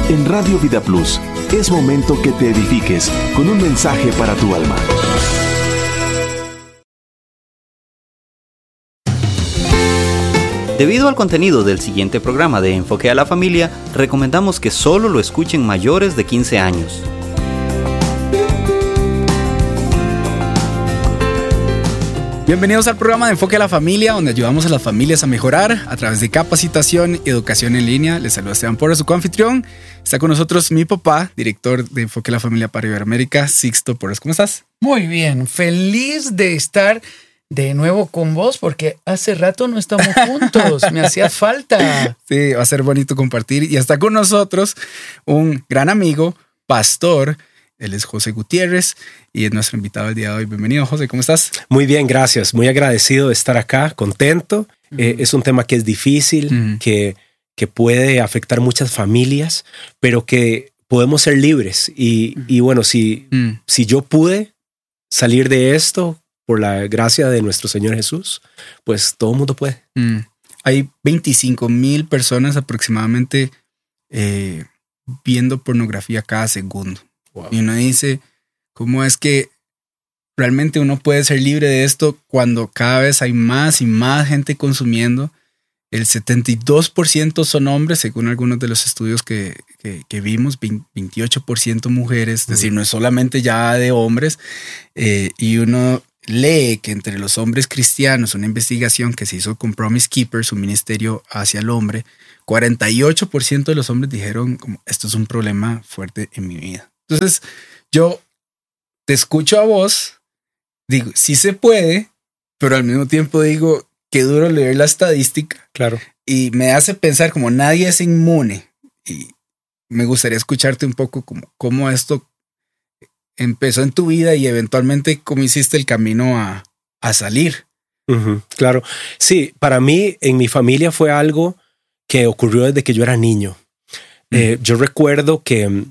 En Radio Vida Plus, es momento que te edifiques con un mensaje para tu alma. Debido al contenido del siguiente programa de Enfoque a la Familia, recomendamos que solo lo escuchen mayores de 15 años. Bienvenidos al programa de Enfoque a la Familia, donde ayudamos a las familias a mejorar a través de capacitación y educación en línea. Les saluda Esteban Porras, su coanfitrión. Está con nosotros mi papá, director de Enfoque a la Familia para Iberoamérica, Sixto Porras. ¿Cómo estás? Muy bien, feliz de estar de nuevo con vos, porque hace rato no estamos juntos, me hacía falta. Sí, va a ser bonito compartir. Y está con nosotros un gran amigo, pastor. Él es José Gutiérrez y es nuestro invitado el día de hoy. Bienvenido, José, ¿cómo estás? Muy bien, gracias. Muy agradecido de estar acá, contento. Es un tema que es difícil, que puede afectar muchas familias, pero que podemos ser libres. Y bueno, si yo pude salir de esto por la gracia de nuestro Señor Jesús, pues todo el mundo puede. Hay 25,000 personas aproximadamente viendo pornografía cada segundo. Wow. Y uno dice, ¿cómo es que realmente uno puede ser libre de esto cuando cada vez hay más y más gente consumiendo? El 72% son hombres, según algunos de los estudios que vimos, 28% mujeres, es decir, no es solamente ya de hombres. Y uno lee que entre los hombres cristianos, una investigación que se hizo con Promise Keepers, un ministerio hacia el hombre, 48% de los hombres dijeron, como, esto es un problema fuerte en mi vida. Entonces, yo te escucho a vos, digo, sí se puede, pero al mismo tiempo digo, qué duro leer la estadística. Claro. Y me hace pensar como nadie es inmune. Y me gustaría escucharte un poco como cómo esto empezó en tu vida y eventualmente cómo hiciste el camino a salir. Claro. Sí, para mí, en mi familia fue algo que ocurrió desde que yo era niño. Yo recuerdo que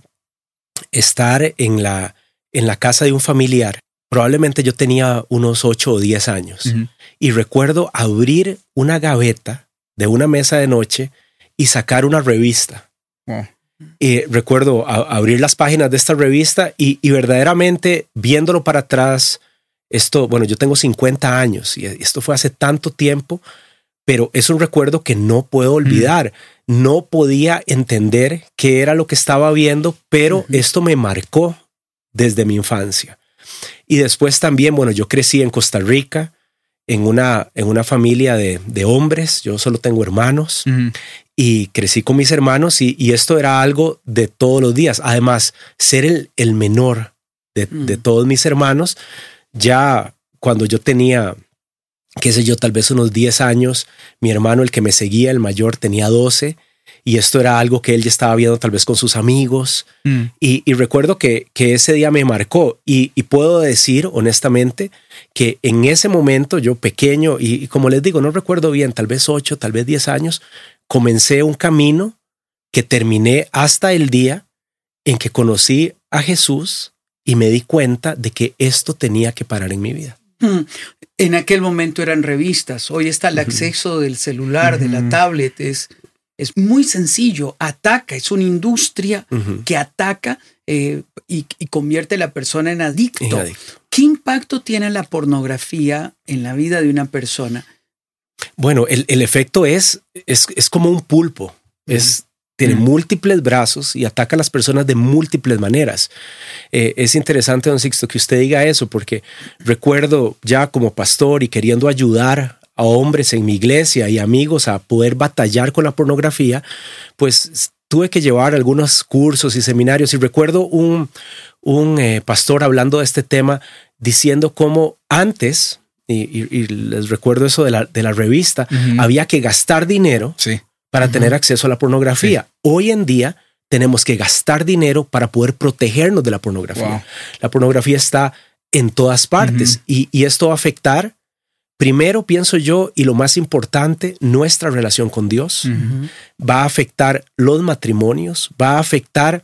estar en la casa de un familiar, probablemente yo tenía unos 8 o 10 años, y recuerdo abrir una gaveta de una mesa de noche y sacar una revista. Wow. Y recuerdo abrir las páginas de esta revista y verdaderamente viéndolo para atrás, esto, bueno, yo tengo 50 años y esto fue hace tanto tiempo, pero es un recuerdo que no puedo olvidar. No podía entender qué era lo que estaba viendo, pero esto me marcó desde mi infancia. Y después también, bueno, yo crecí en Costa Rica, en una familia de hombres. Yo solo tengo hermanos y crecí con mis hermanos y esto era algo de todos los días. Además, ser el menor de todos mis hermanos, ya cuando yo tenía, qué sé yo, tal vez unos 10 años, mi hermano, el que me seguía, el mayor, tenía 12 y esto era algo que él ya estaba viendo tal vez con sus amigos. Y recuerdo que ese día me marcó y puedo decir honestamente que en ese momento yo pequeño y como les digo, no recuerdo bien, tal vez 8, tal vez 10 años, comencé un camino que terminé hasta el día en que conocí a Jesús y me di cuenta de que esto tenía que parar en mi vida. En aquel momento eran revistas, hoy está el acceso del celular, de la tablet, es muy sencillo, ataca, es una industria que ataca y convierte a la persona en adicto. ¿Qué impacto tiene la pornografía en la vida de una persona? Bueno, el efecto es como un pulpo, tiene múltiples brazos y ataca a las personas de múltiples maneras. Es interesante, don Sixto, que usted diga eso, porque recuerdo ya como pastor y queriendo ayudar a hombres en mi iglesia y amigos a poder batallar con la pornografía, pues tuve que llevar algunos cursos y seminarios y recuerdo un pastor hablando de este tema diciendo cómo antes, y les recuerdo eso de la revista, había que gastar dinero para tener acceso a la pornografía. Hoy en día tenemos que gastar dinero para poder protegernos de la pornografía. Wow. La pornografía está en todas partes y esto va a afectar, primero pienso yo, y lo más importante, nuestra relación con Dios. Va a afectar los matrimonios, va a afectar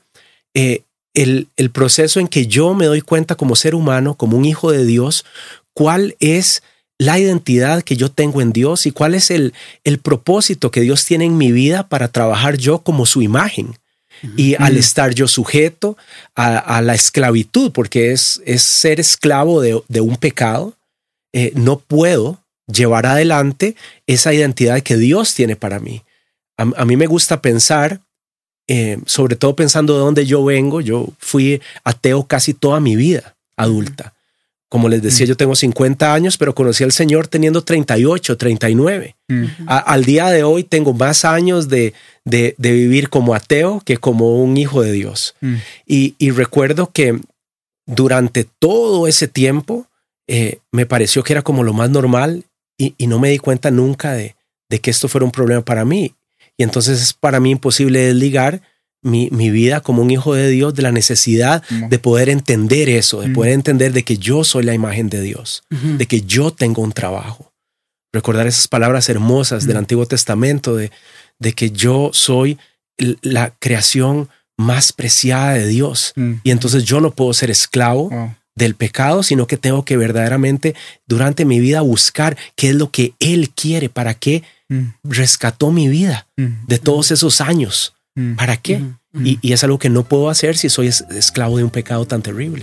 el proceso en que yo me doy cuenta como ser humano, como un hijo de Dios, cuál es la identidad que yo tengo en Dios y cuál es el propósito que Dios tiene en mi vida para trabajar yo como su imagen. Y al estar yo sujeto a la esclavitud, porque es ser esclavo de un pecado, no puedo llevar adelante esa identidad que Dios tiene para mí. A mí me gusta pensar, sobre todo pensando de dónde yo vengo. Yo fui ateo casi toda mi vida adulta. Como les decía, yo tengo 50 años, pero conocí al Señor teniendo 38, 39. Al día de hoy tengo más años de vivir como ateo que como un hijo de Dios. Y recuerdo que durante todo ese tiempo me pareció que era como lo más normal y no me di cuenta nunca de que esto fuera un problema para mí. Y entonces es para mí imposible desligar mi vida como un hijo de Dios de la necesidad de poder entender eso, de poder entender de que yo soy la imagen de Dios, de que yo tengo un trabajo. Recordar esas palabras hermosas del Antiguo Testamento de que yo soy la creación más preciada de Dios. Y entonces yo no puedo ser esclavo del pecado, sino que tengo que verdaderamente durante mi vida buscar qué es lo que Él quiere, para qué rescató mi vida de todos esos años. ¿Para qué? Y es algo que no puedo hacer si soy esclavo de un pecado tan terrible.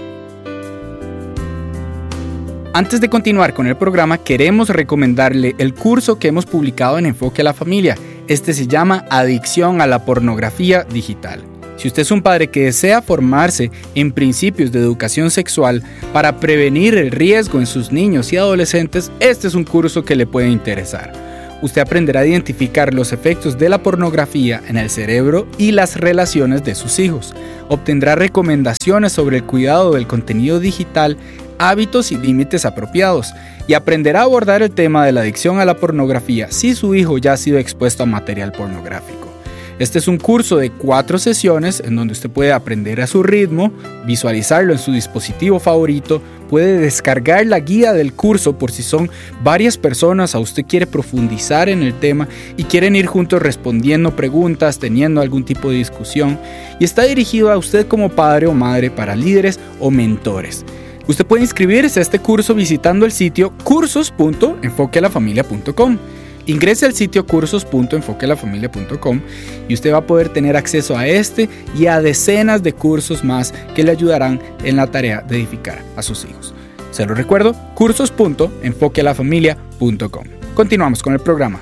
Antes de continuar con el programa, queremos recomendarle el curso que hemos publicado en Enfoque a la Familia. Este se llama Adicción a la Pornografía Digital. Si usted es un padre que desea formarse en principios de educación sexual para prevenir el riesgo en sus niños y adolescentes, este es un curso que le puede interesar. Usted aprenderá a identificar los efectos de la pornografía en el cerebro y las relaciones de sus hijos. Obtendrá recomendaciones sobre el cuidado del contenido digital, hábitos y límites apropiados, y aprenderá a abordar el tema de la adicción a la pornografía si su hijo ya ha sido expuesto a material pornográfico. Este es un curso de 4 sesiones en donde usted puede aprender a su ritmo, visualizarlo en su dispositivo favorito, puede descargar la guía del curso por si son varias personas o usted quiere profundizar en el tema y quieren ir juntos respondiendo preguntas, teniendo algún tipo de discusión, y está dirigido a usted como padre o madre para líderes o mentores. Usted puede inscribirse a este curso visitando el sitio cursos.enfoquealafamilia.com. Ingrese al sitio cursos.enfoquealafamilia.com y usted va a poder tener acceso a este y a decenas de cursos más que le ayudarán en la tarea de edificar a sus hijos. Se lo recuerdo, cursos.enfoquealafamilia.com. Continuamos con el programa.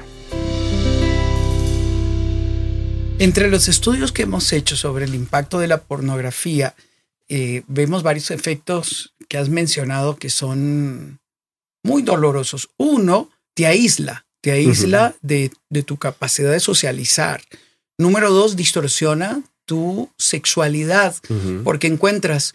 Entre los estudios que hemos hecho sobre el impacto de la pornografía, vemos varios efectos que has mencionado que son muy dolorosos. Uno, te aísla de tu capacidad de socializar. Número 2, distorsiona tu sexualidad porque encuentras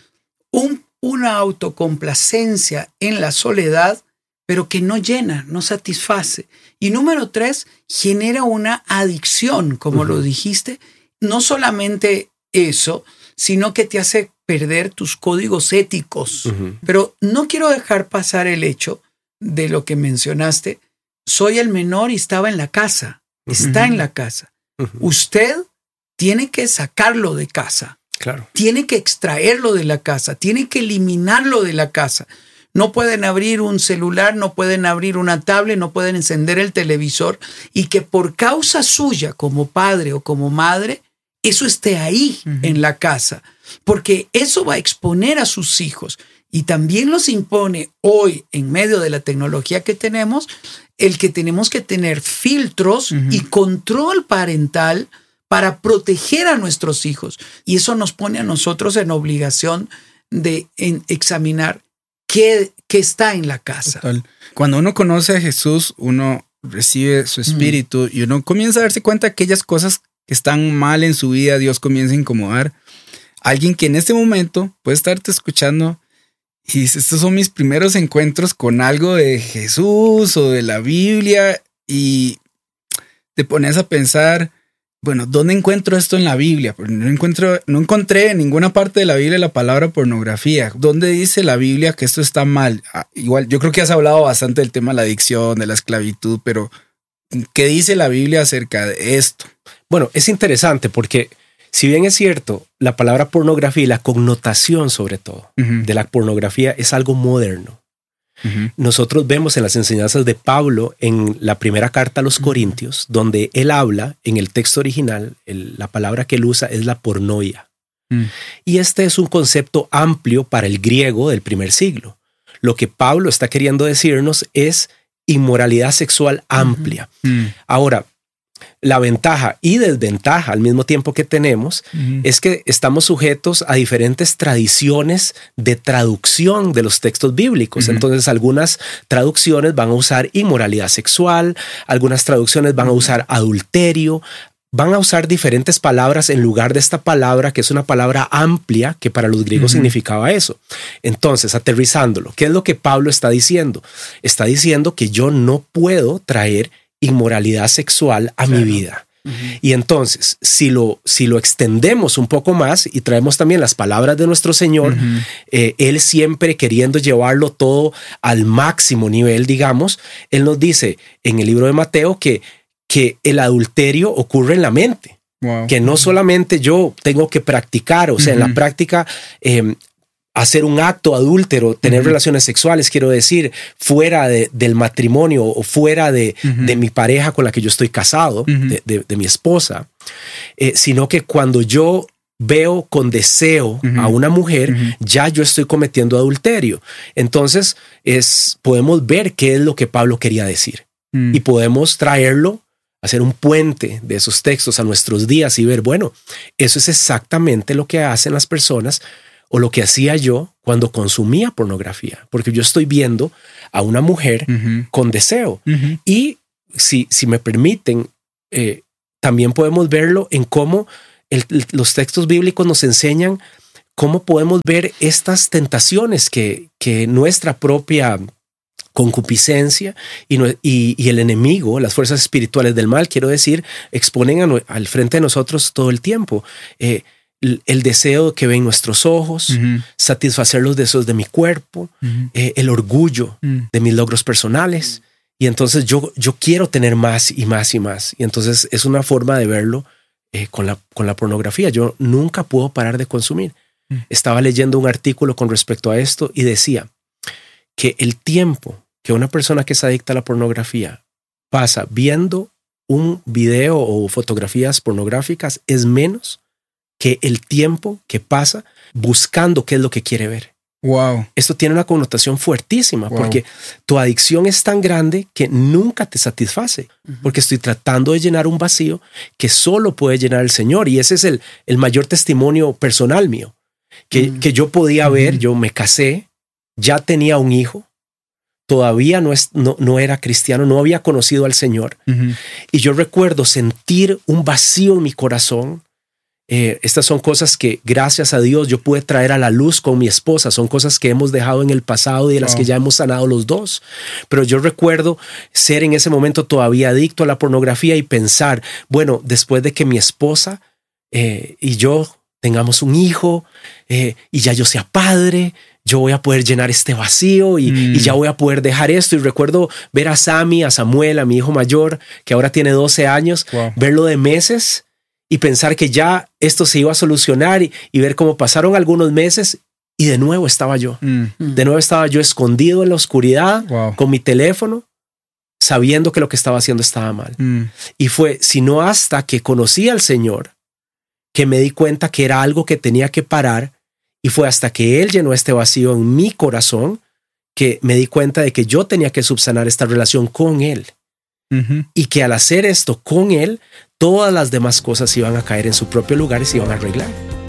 una autocomplacencia en la soledad, pero que no llena, no satisface. Y número 3, genera una adicción, como lo dijiste. No solamente eso, sino que te hace perder tus códigos éticos. Pero no quiero dejar pasar el hecho de lo que mencionaste. Soy el menor y estaba en la casa. Está en la casa. Usted tiene que sacarlo de casa. Claro. Tiene que extraerlo de la casa. Tiene que eliminarlo de la casa. No pueden abrir un celular, no pueden abrir una tablet, no pueden encender el televisor y que por causa suya como padre o como madre, eso esté ahí en la casa. Porque eso va a exponer a sus hijos. Y también los impone hoy, en medio de la tecnología que tenemos, el que tenemos que tener filtros y control parental para proteger a nuestros hijos. Y eso nos pone a nosotros en obligación de examinar qué está en la casa. Total. Cuando uno conoce a Jesús, uno recibe su espíritu y uno comienza a darse cuenta de aquellas cosas que están mal en su vida. Dios comienza a incomodar. Alguien que en este momento puede estarte escuchando y dice, estos son mis primeros encuentros con algo de Jesús o de la Biblia, y te pones a pensar, bueno, ¿dónde encuentro esto en la Biblia? Porque no encontré en ninguna parte de la Biblia la palabra pornografía. ¿Dónde dice la Biblia que esto está mal? Igual, yo creo que has hablado bastante del tema de la adicción, de la esclavitud, pero ¿qué dice la Biblia acerca de esto? Bueno, es interesante porque si bien es cierto, la palabra pornografía y la connotación sobre todo de la pornografía es algo moderno. nosotros vemos en las enseñanzas de Pablo en la primera carta a los Corintios, donde él habla en el texto original, la palabra que él usa es la pornoia. Y este es un concepto amplio para el griego del primer siglo. Lo que Pablo está queriendo decirnos es inmoralidad sexual amplia. Ahora, la ventaja y desventaja al mismo tiempo que tenemos es que estamos sujetos a diferentes tradiciones de traducción de los textos bíblicos. Entonces, algunas traducciones van a usar inmoralidad sexual, algunas traducciones van a usar adulterio, van a usar diferentes palabras en lugar de esta palabra, que es una palabra amplia, que para los griegos significaba eso. Entonces, aterrizándolo, ¿qué es lo que Pablo está diciendo? Está diciendo que yo no puedo traer inmoralidad sexual a mi vida. Y entonces, si lo extendemos un poco más y traemos también las palabras de nuestro Señor, Él siempre queriendo llevarlo todo al máximo nivel, digamos, Él nos dice en el libro de Mateo que el adulterio ocurre en la mente. Wow. Que no solamente yo tengo que practicar, o sea, en la práctica, hacer un acto adúltero, tener relaciones sexuales, quiero decir, fuera del matrimonio o fuera de mi pareja con la que yo estoy casado, de mi esposa, sino que cuando yo veo con deseo a una mujer, ya yo estoy cometiendo adulterio. Entonces, podemos ver qué es lo que Pablo quería decir y podemos traerlo, hacer un puente de esos textos a nuestros días y ver, bueno, eso es exactamente lo que hacen las personas o lo que hacía yo cuando consumía pornografía, porque yo estoy viendo a una mujer con deseo. Y si me permiten, también podemos verlo en cómo los textos bíblicos nos enseñan cómo podemos ver estas tentaciones que nuestra propia concupiscencia y el enemigo, las fuerzas espirituales del mal, quiero decir, exponen al frente de nosotros todo el tiempo. El deseo que ven nuestros ojos, satisfacer los deseos de mi cuerpo, el orgullo de mis logros personales. Y entonces yo quiero tener más y más y más. Y entonces es una forma de verlo con la pornografía. Yo nunca puedo parar de consumir. Estaba leyendo un artículo con respecto a esto y decía que el tiempo que una persona que es adicta a la pornografía pasa viendo un video o fotografías pornográficas es menos que el tiempo que pasa buscando qué es lo que quiere ver. Wow. Esto tiene una connotación fuertísima porque tu adicción es tan grande que nunca te satisface, porque estoy tratando de llenar un vacío que solo puede llenar el Señor. Y ese es el mayor testimonio personal mío, que yo podía ver. Yo me casé, ya tenía un hijo, todavía no era cristiano, no había conocido al Señor. Y yo recuerdo sentir un vacío en mi corazón. Estas son cosas que gracias a Dios yo pude traer a la luz con mi esposa. Son cosas que hemos dejado en el pasado y de las que ya hemos sanado los dos. Pero yo recuerdo ser en ese momento todavía adicto a la pornografía y pensar, bueno, después de que mi esposa y yo tengamos un hijo y ya yo sea padre, yo voy a poder llenar este vacío y ya voy a poder dejar esto. Y recuerdo ver a Sammy, a Samuel, a mi hijo mayor, que ahora tiene 12 años, verlo de meses y pensar que ya esto se iba a solucionar y ver cómo pasaron algunos meses y de nuevo estaba yo. De nuevo estaba yo escondido en la oscuridad con mi teléfono, sabiendo que lo que estaba haciendo estaba mal. Y fue, sino hasta que conocí al Señor, que me di cuenta que era algo que tenía que parar. Y fue hasta que Él llenó este vacío en mi corazón que me di cuenta de que yo tenía que subsanar esta relación con Él. Y que al hacer esto con Él, todas las demás cosas iban a caer en su propio lugar y se iban a arreglar.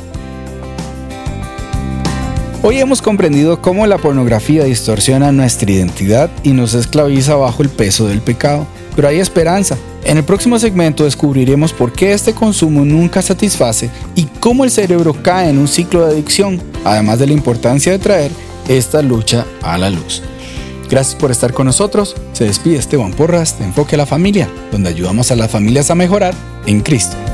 Hoy hemos comprendido cómo la pornografía distorsiona nuestra identidad y nos esclaviza bajo el peso del pecado. Pero hay esperanza. En el próximo segmento descubriremos por qué este consumo nunca satisface y cómo el cerebro cae en un ciclo de adicción, además de la importancia de traer esta lucha a la luz. Gracias por estar con nosotros. Se despide Esteban Porras de Enfoque a la Familia, donde ayudamos a las familias a mejorar en Cristo.